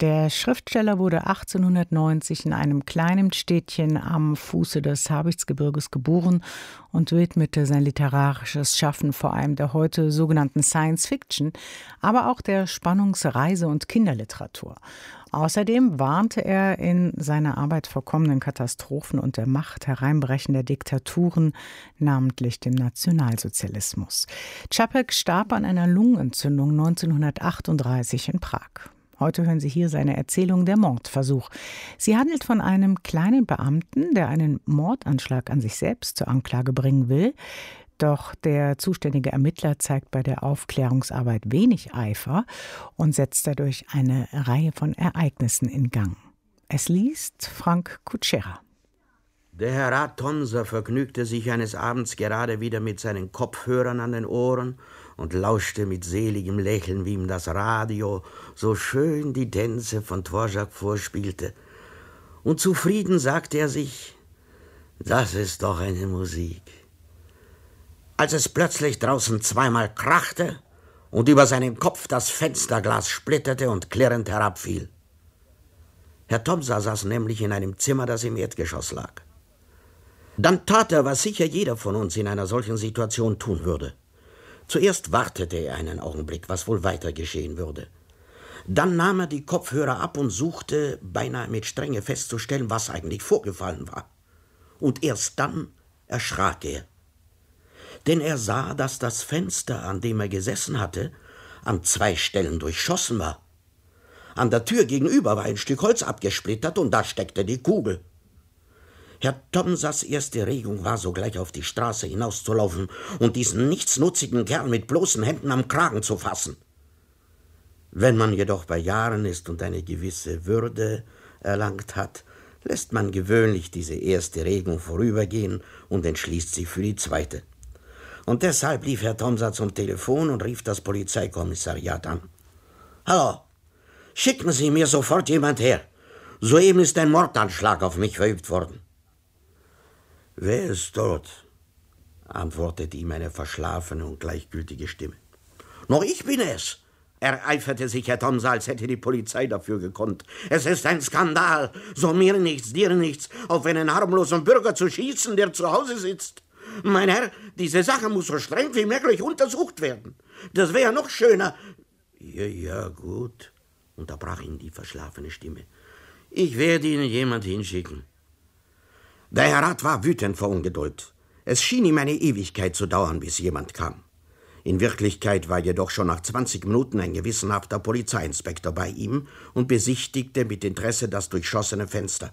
Der Schriftsteller wurde 1890 in einem kleinen Städtchen am Fuße des Habichtsgebirges geboren und widmete sein literarisches Schaffen vor allem der heute sogenannten Science Fiction, aber auch der Spannungs-, Reise- und Kinderliteratur. Außerdem warnte er in seiner Arbeit vor kommenden Katastrophen und der Macht hereinbrechender Diktaturen, namentlich dem Nationalsozialismus. Čapek starb an einer Lungenentzündung 1938 in Prag. Heute hören Sie hier seine Erzählung Der Mordversuch. Sie handelt von einem kleinen Beamten, der einen Mordanschlag an sich selbst zur Anklage bringen will. Doch der zuständige Ermittler zeigt bei der Aufklärungsarbeit wenig Eifer und setzt dadurch eine Reihe von Ereignissen in Gang. Es liest Frank Kutschera. Der Herr Rat Tomsa vergnügte sich eines Abends gerade wieder mit seinen Kopfhörern an den Ohren und lauschte mit seligem Lächeln, wie ihm das Radio so schön die Tänze von Dvorak vorspielte. Und zufrieden sagte er sich, das ist doch eine Musik. Als es plötzlich draußen zweimal krachte und über seinen Kopf das Fensterglas splitterte und klirrend herabfiel. Herr Tomsa saß nämlich in einem Zimmer, das im Erdgeschoss lag. Dann tat er, was sicher jeder von uns in einer solchen Situation tun würde. Zuerst wartete er einen Augenblick, was wohl weiter geschehen würde. Dann nahm er die Kopfhörer ab und suchte, beinahe mit Strenge festzustellen, was eigentlich vorgefallen war. Und erst dann erschrak er. Denn er sah, dass das Fenster, an dem er gesessen hatte, an 2 Stellen durchschossen war. An der Tür gegenüber war ein Stück Holz abgesplittert und da steckte die Kugel. Herr Tomsas erste Regung war sogleich auf die Straße hinauszulaufen und diesen nichtsnutzigen Kerl mit bloßen Händen am Kragen zu fassen. Wenn man jedoch bei Jahren ist und eine gewisse Würde erlangt hat, lässt man gewöhnlich diese erste Regung vorübergehen und entschließt sich für die zweite. Und deshalb lief Herr Tomsa zum Telefon und rief das Polizeikommissariat an. »Hallo, schicken Sie mir sofort jemand her. Soeben ist ein Mordanschlag auf mich verübt worden.« »Wer ist dort?« antwortete ihm eine verschlafene und gleichgültige Stimme. »Noch ich bin es«, ereiferte sich Herr Tomsa, als hätte die Polizei dafür gekonnt. »Es ist ein Skandal, so mir nichts, dir nichts, auf einen harmlosen Bürger zu schießen, der zu Hause sitzt. Mein Herr, diese Sache muss so streng wie möglich untersucht werden. Das wäre noch schöner.« »Ja, gut«, unterbrach ihn die verschlafene Stimme. »Ich werde Ihnen jemand hinschicken.« Der Herr Rat war wütend vor Ungeduld. Es schien ihm eine Ewigkeit zu dauern, bis jemand kam. In Wirklichkeit war jedoch schon nach 20 Minuten ein gewissenhafter Polizeiinspektor bei ihm und besichtigte mit Interesse das durchschossene Fenster.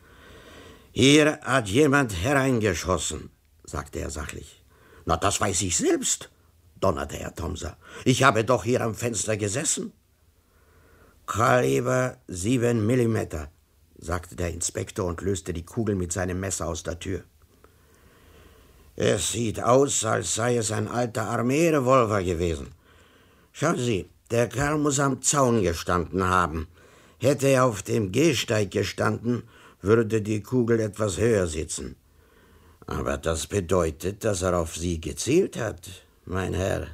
»Hier hat jemand hereingeschossen«, sagte er sachlich. »Na, das weiß ich selbst«, donnerte Herr Tomsa. »Ich habe doch hier am Fenster gesessen.« »Kaliber 7 Millimeter«, sagte der Inspektor und löste die Kugel mit seinem Messer aus der Tür. »Es sieht aus, als sei es ein alter Armeerevolver gewesen. Schauen Sie, der Kerl muss am Zaun gestanden haben. Hätte er auf dem Gehsteig gestanden, würde die Kugel etwas höher sitzen. Aber das bedeutet, dass er auf Sie gezielt hat, mein Herr.«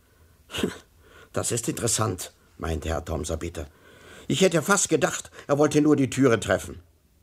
»Das ist interessant«, meinte Herr Tomsa bitter. »Ich hätte fast gedacht, er wollte nur die Türe treffen.«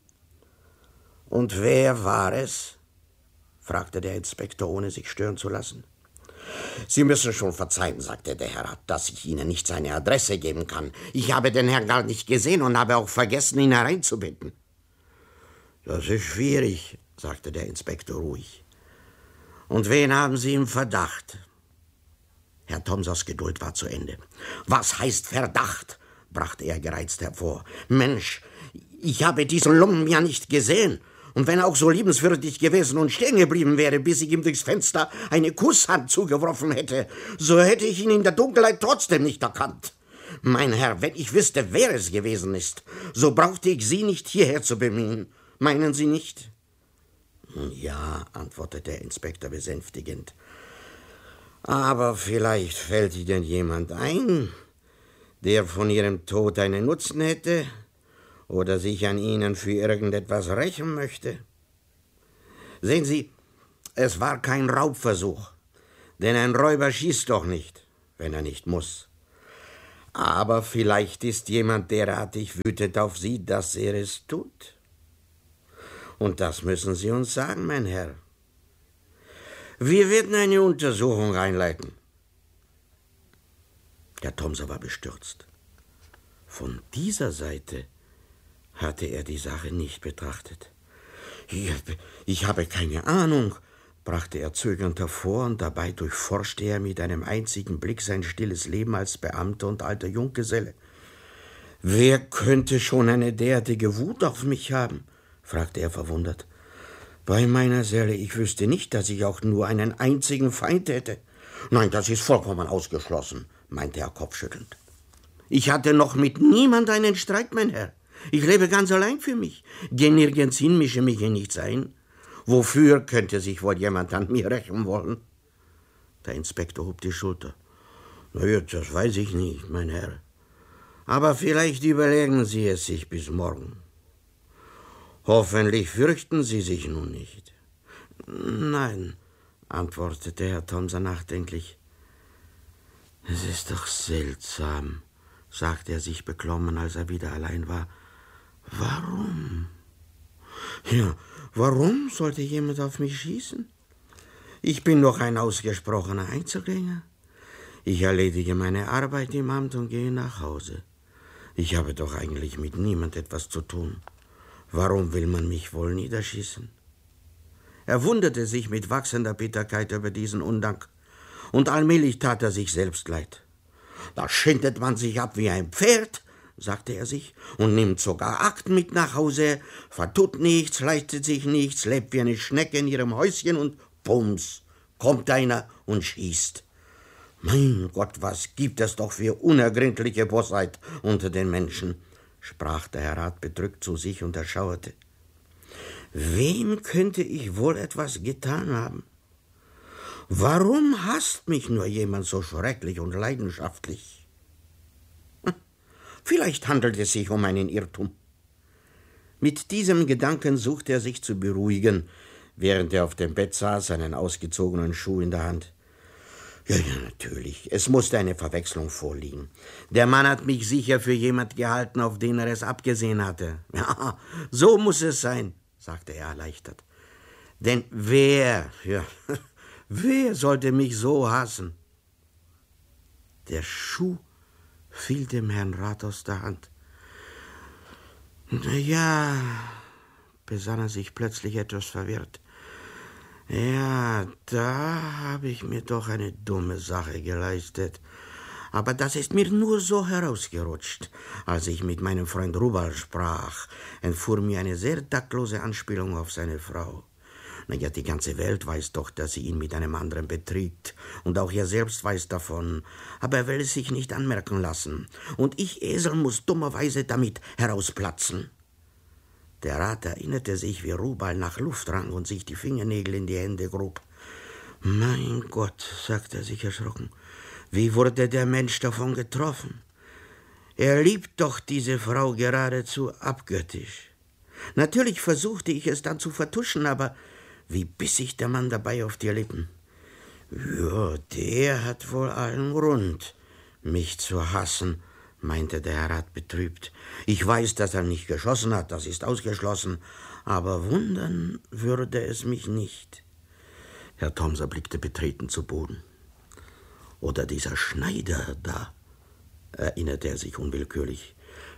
»Und wer war es?« fragte der Inspektor, ohne sich stören zu lassen. »Sie müssen schon verzeihen«, sagte der Herr, »dass ich Ihnen nicht seine Adresse geben kann. Ich habe den Herrn gar nicht gesehen und habe auch vergessen, ihn hereinzubitten.« »Das ist schwierig«, sagte der Inspektor ruhig. »Und wen haben Sie im Verdacht?« Herr Tomsas Geduld war zu Ende. »Was heißt Verdacht?«, brachte er gereizt hervor. »Mensch, ich habe diesen Lumpen ja nicht gesehen. Und wenn er auch so liebenswürdig gewesen und stehen geblieben wäre, bis ich ihm durchs Fenster eine Kusshand zugeworfen hätte, so hätte ich ihn in der Dunkelheit trotzdem nicht erkannt. Mein Herr, wenn ich wüsste, wer es gewesen ist, so brauchte ich Sie nicht hierher zu bemühen. Meinen Sie nicht?« »Ja«, antwortete der Inspektor besänftigend. »Aber vielleicht fällt Ihnen jemand ein, der von Ihrem Tod einen Nutzen hätte oder sich an Ihnen für irgendetwas rächen möchte. Sehen Sie, es war kein Raubversuch, denn ein Räuber schießt doch nicht, wenn er nicht muss. Aber vielleicht ist jemand derartig wütend auf Sie, dass er es tut. Und das müssen Sie uns sagen, mein Herr. Wir werden eine Untersuchung einleiten. Herr Thomser war bestürzt. Von dieser Seite hatte er die Sache nicht betrachtet. Ich habe keine Ahnung, brachte er zögernd hervor, und dabei durchforschte er mit einem einzigen Blick sein stilles Leben als Beamter und alter Junggeselle. »Wer könnte schon eine derartige Wut auf mich haben?« fragte er verwundert. »Bei meiner Seele, ich wüsste nicht, dass ich auch nur einen einzigen Feind hätte.« »Nein, das ist vollkommen ausgeschlossen«, meinte er kopfschüttelnd. »Ich hatte noch mit niemand einen Streit, mein Herr. Ich lebe ganz allein für mich, gehe nirgends hin, mische mich in nichts ein. Wofür könnte sich wohl jemand an mir rächen wollen?« Der Inspektor hob die Schulter. »Na ja, das weiß ich nicht, mein Herr. Aber vielleicht überlegen Sie es sich bis morgen. Hoffentlich fürchten Sie sich nun nicht.« »Nein«, antwortete Herr Thomser nachdenklich. »Es ist doch seltsam«, sagte er sich beklommen, als er wieder allein war. »Warum? Ja, warum sollte jemand auf mich schießen? Ich bin doch ein ausgesprochener Einzelgänger. Ich erledige meine Arbeit im Amt und gehe nach Hause. Ich habe doch eigentlich mit niemand etwas zu tun. Warum will man mich wohl niederschießen?« Er wunderte sich mit wachsender Bitterkeit über diesen Undank, und allmählich tat er sich selbst leid. »Da schindet man sich ab wie ein Pferd«, sagte er sich, »und nimmt sogar Akten mit nach Hause, vertut nichts, leistet sich nichts, lebt wie eine Schnecke in ihrem Häuschen und bums, kommt einer und schießt. Mein Gott, was gibt es doch für unergründliche Bosheit unter den Menschen«, sprach der Herr Rat bedrückt zu sich und erschauerte. »Wem könnte ich wohl etwas getan haben? Warum hasst mich nur jemand so schrecklich und leidenschaftlich? Vielleicht handelt es sich um einen Irrtum.« Mit diesem Gedanken suchte er sich zu beruhigen, während er auf dem Bett saß, einen ausgezogenen Schuh in der Hand. Ja, natürlich, es musste eine Verwechslung vorliegen. Der Mann hat mich sicher für jemand gehalten, auf den er es abgesehen hatte. Ja, so muss es sein, sagte er erleichtert. Denn wer sollte mich so hassen? Der Schuh fiel dem Herrn Rat aus der Hand. Ja, besann er sich plötzlich etwas verwirrt. Ja, da habe ich mir doch eine dumme Sache geleistet. Aber das ist mir nur so herausgerutscht. Als ich mit meinem Freund Rubal sprach, entfuhr mir eine sehr taktlose Anspielung auf seine Frau. Na ja, die ganze Welt weiß doch, dass sie ihn mit einem anderen betrügt. Und auch er selbst weiß davon. Aber er will es sich nicht anmerken lassen. Und ich, Esel, muss dummerweise damit herausplatzen. Der Rat erinnerte sich, wie Rubal nach Luft rang und sich die Fingernägel in die Hände grub. »Mein Gott«, sagte er sich erschrocken, »wie wurde der Mensch davon getroffen? Er liebt doch diese Frau geradezu abgöttisch. Natürlich versuchte ich es dann zu vertuschen, aber wie biss sich der Mann dabei auf die Lippen. Ja, der hat wohl allen Grund, mich zu hassen«, meinte der Herr Rat betrübt. »Ich weiß, dass er nicht geschossen hat, das ist ausgeschlossen, aber wundern würde es mich nicht.« Herr Thomser blickte betreten zu Boden. »Oder dieser Schneider da«, erinnerte er sich unwillkürlich.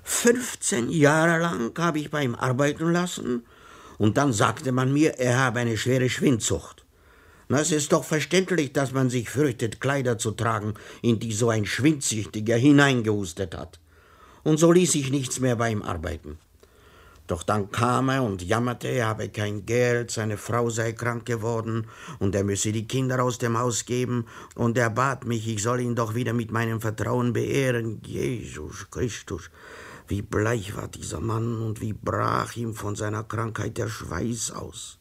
15 Jahre lang habe ich bei ihm arbeiten lassen, und dann sagte man mir, er habe eine schwere Schwindsucht. Na, es ist doch verständlich, dass man sich fürchtet, Kleider zu tragen, in die so ein Schwindsüchtiger hineingehustet hat. Und so ließ ich nichts mehr bei ihm arbeiten. Doch dann kam er und jammerte, er habe kein Geld, seine Frau sei krank geworden und er müsse die Kinder aus dem Haus geben, und er bat mich, ich soll ihn doch wieder mit meinem Vertrauen beehren. Jesus Christus, wie bleich war dieser Mann und wie brach ihm von seiner Krankheit der Schweiß aus.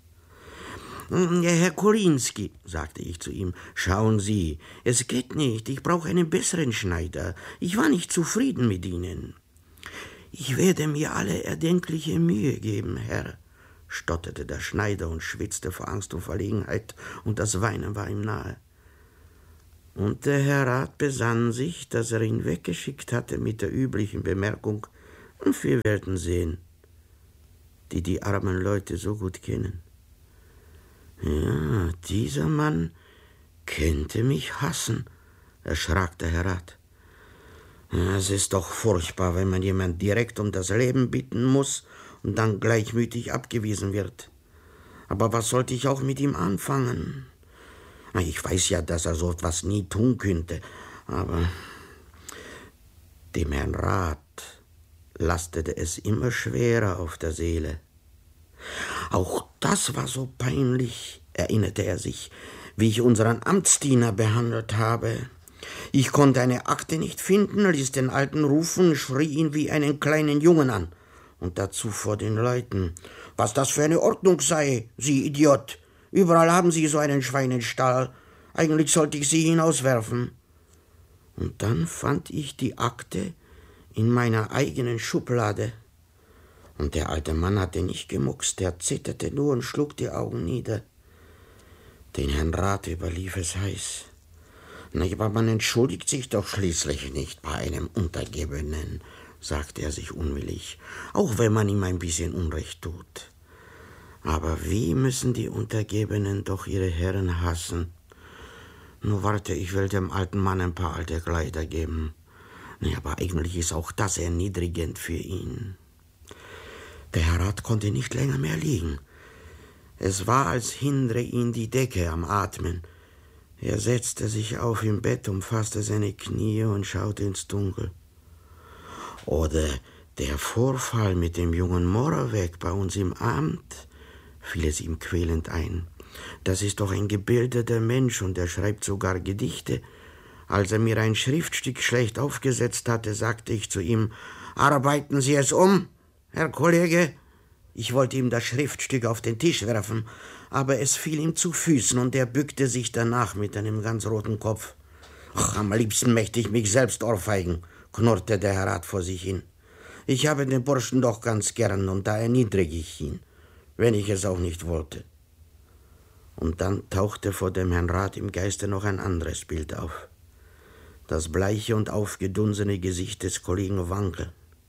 »Herr Kolinski«, sagte ich zu ihm, »schauen Sie, es geht nicht, ich brauche einen besseren Schneider. Ich war nicht zufrieden mit Ihnen.« »Ich werde mir alle erdenkliche Mühe geben, Herr«, stotterte der Schneider und schwitzte vor Angst und Verlegenheit, und das Weinen war ihm nahe. Und der Herr Rat besann sich, dass er ihn weggeschickt hatte mit der üblichen Bemerkung, wir werden sehen, die armen Leute so gut kennen. Ja, dieser Mann könnte mich hassen, erschrak der Herr Rat. Es ist doch furchtbar, wenn man jemand direkt um das Leben bitten muss und dann gleichmütig abgewiesen wird. Aber was sollte ich auch mit ihm anfangen? Ich weiß ja, dass er so etwas nie tun könnte, aber dem Herrn Rat lastete es immer schwerer auf der Seele. Auch das war so peinlich, erinnerte er sich, wie ich unseren Amtsdiener behandelt habe. Ich konnte eine Akte nicht finden, ließ den Alten rufen, schrie ihn wie einen kleinen Jungen an. Und dazu vor den Leuten. Was das für eine Ordnung sei, Sie Idiot. Überall haben Sie so einen Schweinestall. Eigentlich sollte ich Sie hinauswerfen. Und dann fand ich die Akte in meiner eigenen Schublade. Und der alte Mann hatte nicht gemuckst, er zitterte nur und schlug die Augen nieder. Den Herrn Rat überlief es heiß. Na, aber man entschuldigt sich doch schließlich nicht bei einem Untergebenen, sagte er sich unwillig, auch wenn man ihm ein bisschen Unrecht tut. Aber wie müssen die Untergebenen doch ihre Herren hassen? Nur warte, ich will dem alten Mann ein paar alte Kleider geben. Nee, aber eigentlich ist auch das erniedrigend für ihn. Der Herr Rat konnte nicht länger mehr liegen. Es war, als hindere ihn die Decke am Atmen. Er setzte sich auf im Bett, umfasste seine Knie und schaute ins Dunkel. Oder der Vorfall mit dem jungen Moravec bei uns im Amt, fiel es ihm quälend ein. Das ist doch ein gebildeter Mensch und er schreibt sogar Gedichte. Als er mir ein Schriftstück schlecht aufgesetzt hatte, sagte ich zu ihm, »Arbeiten Sie es um, Herr Kollege?« Ich wollte ihm das Schriftstück auf den Tisch werfen, aber es fiel ihm zu Füßen und er bückte sich danach mit einem ganz roten Kopf. »Ach, am liebsten möchte ich mich selbst ohrfeigen«, knurrte der Herr Rat vor sich hin. »Ich habe den Burschen doch ganz gern und da erniedrige ich ihn, wenn ich es auch nicht wollte.« Und dann tauchte vor dem Herrn Rat im Geiste noch ein anderes Bild auf. Das bleiche und aufgedunsene Gesicht des Kollegen Wankel.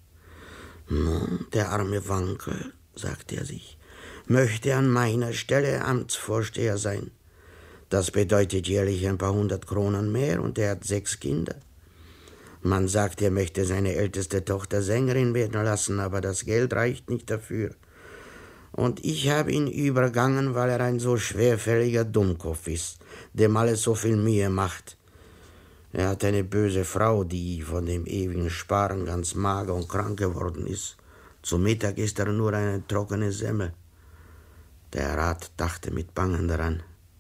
»Nun, der arme Wankel«, sagte er sich, »möchte an meiner Stelle Amtsvorsteher sein. Das bedeutet jährlich ein paar 100 Kronen mehr und er hat 6 Kinder. Man sagt, er möchte seine älteste Tochter Sängerin werden lassen, aber das Geld reicht nicht dafür. Und ich habe ihn übergangen, weil er ein so schwerfälliger Dummkopf ist, dem alles so viel Mühe macht. Er hat eine böse Frau, die von dem ewigen Sparen ganz mager und krank geworden ist. Zum Mittag isst er nur eine trockene Semmel.« Der Rat dachte mit Bangen daran.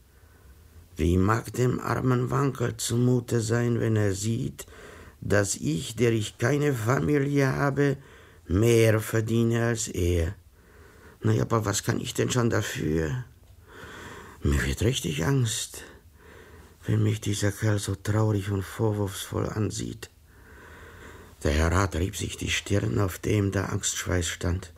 Wie mag dem armen Wankel zumute sein, wenn er sieht, dass ich, der ich keine Familie habe, mehr verdiene als er. Na ja, aber was kann ich denn schon dafür? Mir wird richtig Angst, wenn mich dieser Kerl so traurig und vorwurfsvoll ansieht. Der Herr Rat rieb sich die Stirn, auf dem der Angstschweiß stand.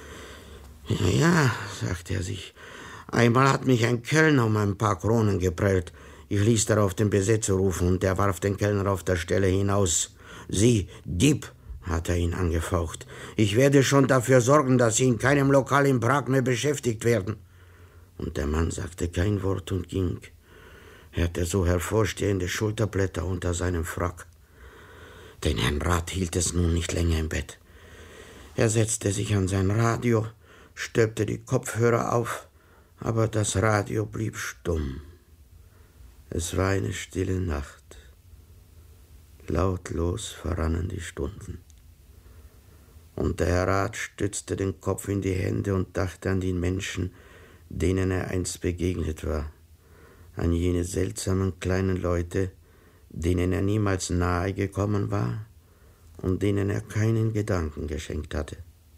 Ja, sagte er sich, einmal hat mich ein Kellner um ein paar Kronen geprellt. Ich ließ darauf den Besetzer rufen und der warf den Kellner auf der Stelle hinaus. »Sie, Dieb«, hat er ihn angefaucht. »Ich werde schon dafür sorgen, dass Sie in keinem Lokal in Prag mehr beschäftigt werden.« Und der Mann sagte kein Wort und ging. Er hatte so hervorstehende Schulterblätter unter seinem Frack. Den Herrn Rat hielt es nun nicht länger im Bett. Er setzte sich an sein Radio, stöpfte die Kopfhörer auf, aber das Radio blieb stumm. Es war eine stille Nacht. Lautlos verrannen die Stunden. Und der Herr Rat stützte den Kopf in die Hände und dachte an die Menschen, denen er einst begegnet war, an jene seltsamen kleinen Leute, denen er niemals nahe gekommen war und denen er keinen Gedanken geschenkt hatte.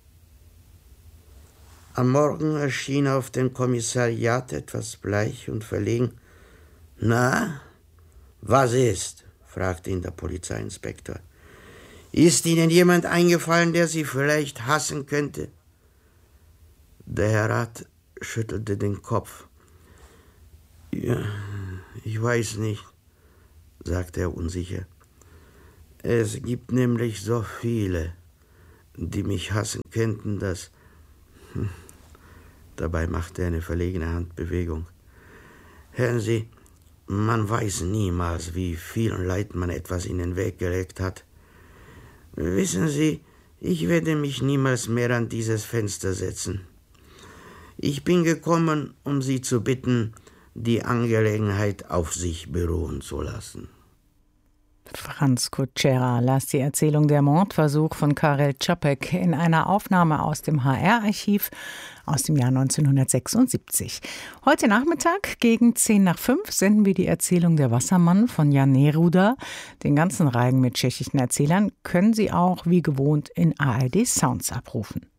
Am Morgen erschien er auf dem Kommissariat etwas bleich und verlegen. »Na, was ist?« fragte ihn der Polizeiinspektor. »Ist Ihnen jemand eingefallen, der Sie vielleicht hassen könnte?« Der Herr Rat schüttelte den Kopf. »Ja, ich weiß nicht«, sagte er unsicher. Es gibt nämlich so viele, die mich hassen könnten, dass... Dabei machte er eine verlegene Handbewegung. Hören Sie, man weiß niemals, wie vielen Leuten man etwas in den Weg gelegt hat. Wissen Sie, ich werde mich niemals mehr an dieses Fenster setzen. Ich bin gekommen, um Sie zu bitten, die Angelegenheit auf sich beruhen zu lassen. Franz Kutschera las die Erzählung Der Mordversuch von Karel Čapek in einer Aufnahme aus dem HR-Archiv aus dem Jahr 1976. Heute Nachmittag gegen 5:10 senden wir die Erzählung Der Wassermann von Jan Neruda. Den ganzen Reigen mit tschechischen Erzählern können Sie auch wie gewohnt in ARD Sounds abrufen.